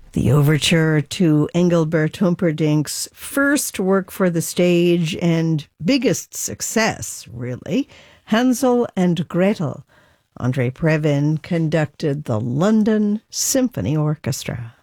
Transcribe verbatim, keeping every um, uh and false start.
The overture to Engelbert Humperdinck's first work for the stage and biggest success, really, Hansel and Gretel. Andre Previn conducted the London Symphony Orchestra.